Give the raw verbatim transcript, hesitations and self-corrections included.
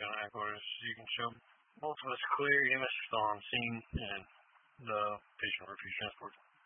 John Headquarters. You can show both of us clear. E M S on scene and the patient refuse transport.